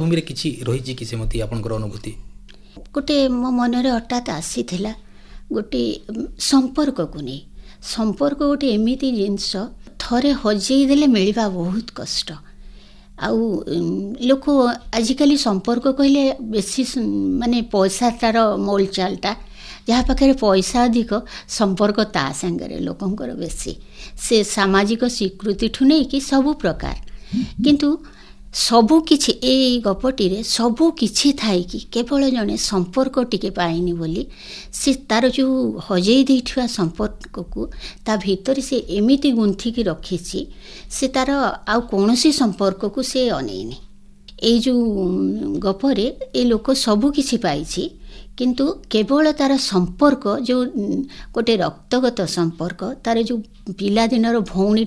पृष्ठभूमि किसी रही कि सेमती आपनकर अनुभूति गोटे मो मनरे हठात आसीथिला गोटे संपर्क को नहीं संपर्क गोटे एमिति जिनस थरे हजेई देले मिलवा बहुत कष्ट आउ लोक आजिकली संपर्क कहले बेसी माने पैसा तार मोल चालटा जहाँ पाखे पैसा अधिक संपर्क ता संगे लोकंकर बेसी से सामाजिक स्वीकृति ठू नहीं कि सबु प्रकार किंतु सबु किछि ए गपटी रे सबु किछि थाई कि केवल जने संपर्क टिके पाइनी बोली से तार जो हजेई देथिवा संपर्क को ता भीतर से एमिति गुंथी की रखिछि से तार आ कोनोसी संपर्क को से अनेनी ए जो गपरे ए लोक सबु किछि पाइछि किंतु केवल तार संपर्क जो गोटे रक्तगत संपर्क तार जो पिलादिनर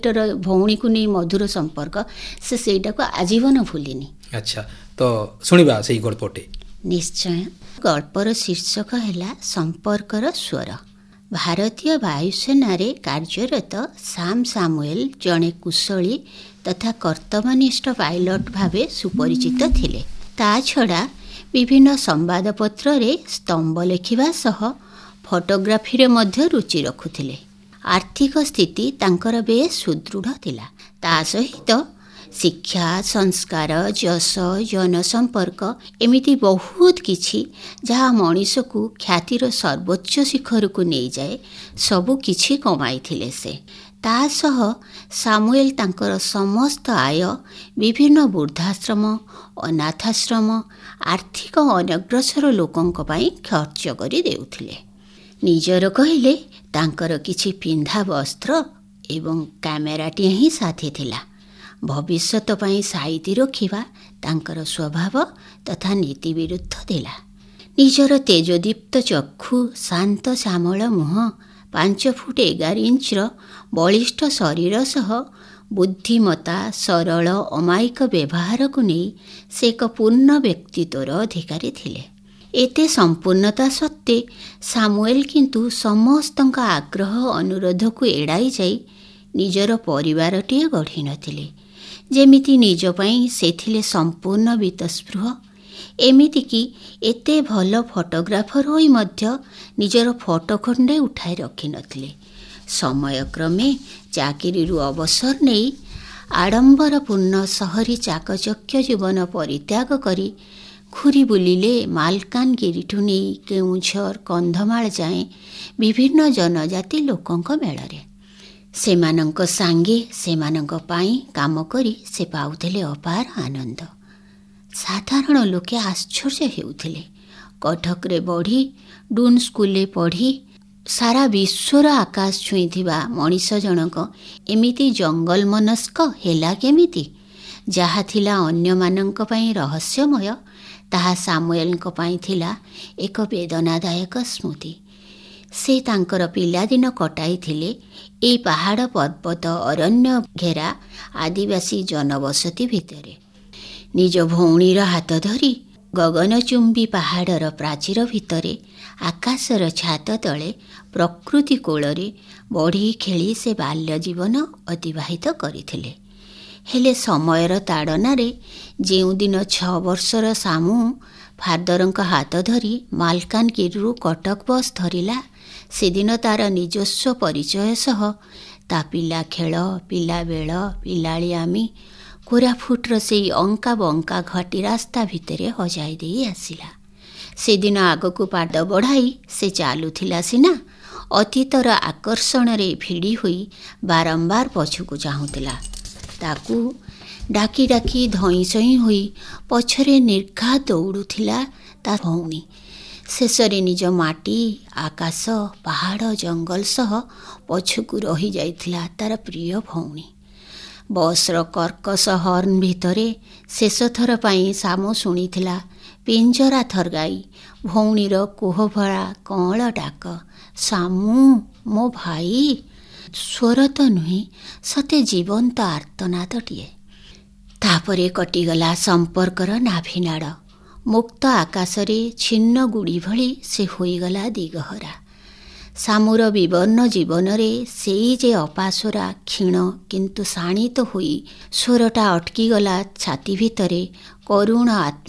भौणी को नहीं मधुर संपर्क से सेटा को आजीवन भूलिनी। अच्छा तो सुनिबा सेही गल्पटे निश्चय गल्पर शीर्षक है संपर्कर स्वर। भारतीय वायुसेना रे कार्यरत साम सामुएल जड़े कुशली तथा कर्तव्यनिष्ठ पायलट भावे सुपरिचित थिले। ता छड़ा विभिन्न संवादपत्र रे स्तंभ लेखिबा सह फोटोग्राफी रे मध्य रुचि रखुथिले। आर्थिक स्थिति तांकर बेस सुदृढ़ थिला। ता सहित शिक्षा संस्कार जस जनसंपर्क एमिति बहुत किछि जहाँ मनीष को ख्यातिर सर्वोच्च शिखर को नहीं जाए सबु किछि कमाई थिले से। ता सह सामुएल तांकर समस्त आय विभिन्न वृद्धाश्रम अनाथाश्रम आर्थिक अनग्रसर लोकंक पई खर्च करि देउथिले। निजर कहिले तांकर किछि पिंधा वस्त्र एवं कैमेराटी ही साथी थिला। भविष्यत पई साइती रखिबा तांकर स्वभाव तथा नीति विरुद्ध थिला। निजर तेजदीप्त चक्षु शांत श्यामल मुह 5 फुट 11 इंचर बलिष्ठ शरीर सह बुद्धिमता सरल अमायिक व्यवहार को नहीं से एक पूर्ण व्यक्तित्वर अधिकारी थिले। एते संपूर्णता सत्ते सामुएल किंतु समस्त आग्रह अनुरोध को एड़ाई जाई निजर परिवारटीए गढ़ी नथिले। जेमिति निज पई सेथिले संपूर्ण वितस्पृह एमिति कि एते भल फोटोग्राफर होई मध्य निजर फोटो खंडे उठाई रखि नथिले। समय क्रमे चाकरी अवसर नहीं आडंबरपूर्ण सहरी चाकचक्य जीवन परित्याग करी घुरी बुलिले मालकानगिरी ठू नहीं केउझर कंधमाल जाए विभिन्न जनजाति लोकंक मेଳରେ सेमानंक सांगे सेमानंक पाई काम करी से पाउथिले अपार आनंद। साधारण लोके आश्चर्य हेउथिले। कटक रे बढ़ी डून स्कूल पढ़ी सारा विश्वर आकाश छुईथिबा मनीष जनक एमिति जंगल मनस्क हेला केमिति जहा थिला अन्य मानंक पई रहस्यमय ताहा सामुएलंक पई थिला एक वेदनादायक स्मृति। से तांकर पिलादिन कटाई थिले ए पहाड़ पर्वत अरण्य घेरा आदिवासी जनबसती भितरे। निज भौणीर हाथ धरी गगनचुंबी पहाड़र प्राचीर भितरे आकाशर छात तले प्रकृति कोଳରେ बढ़ी खेली से बाल्य जीवन अतिबाहित करथिले। हेले समयर ताड़नारे जेउ दिन 6 वर्षर सामू फादरंक हाथ धरी मालकानगिरी कटक बस धरिला से दिन तार निजस्व परिचय सह ता पिला खेल पिला बेल पिलालियामी कोराफुटर से अंका बंका घटी रास्ता भितरे हजाई दे आसिला। से दिन आगकू पाद बढ़ाई से चालुथिला सिना अतीतर आकर्षण रे भिड़ी हुई बारंबार पछकू चाहूला। ताकू डाकी डाकी धई सई हुई पछरे निर्घा दौड़ुथिला ता भौणी। शेषरे निज माटी आकाश पहाड़ जंगल सह पछकू रही जाइथिला तार प्रिय भौणी। बसर कर्कश हर्न भितरे शेष थर पाई सामो शुणिथिला पिंजरा थरगाई भौणीर कोहभरा कअँल डाक सामू मो भाई। स्वर तो नुहे सते जीवंत आर्तनादटिए। तापरे कटिगला संपर्कर नाभिनाड़। मुक्त आकाशरे छिन्न गुड़ी भली से होईगला दिगहरा। सामूर विवर्ण जीवन रे सेई जे अपासरा क्षीण किंतु शाणित होई स्वरटा अटकीगला छाती भितरे करुण आत्मा।